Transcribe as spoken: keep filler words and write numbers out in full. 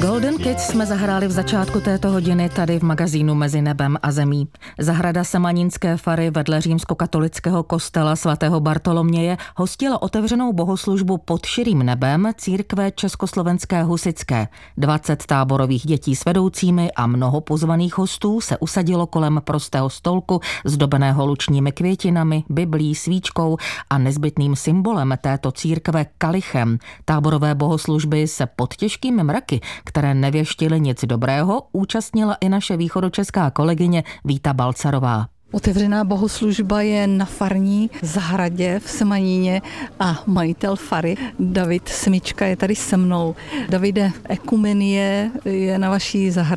Golden Kids jsme zahráli v začátku této hodiny tady v magazínu Mezi nebem a zemí. Zahrada Semanínské fary vedle římskokatolického kostela svatého Bartoloměje hostila otevřenou bohoslužbu pod širým nebem církve československé husitské. dvacet táborových dětí s vedoucími a mnoho pozvaných hostů se usadilo kolem prostého stolku zdobeného lučními květinami, biblí, svíčkou a nezbytným symbolem této církve kalichem. Táborové bohoslužby se pod těžkými mraky, které nevěštily nic dobrého, účastnila i naše východočeská kolegyně Víta Balcarová. Otevřená bohoslužba je na farní zahradě v Semaníně a majitel fary David Smička je tady se mnou. Davide, ekumenie je na vaší zahradě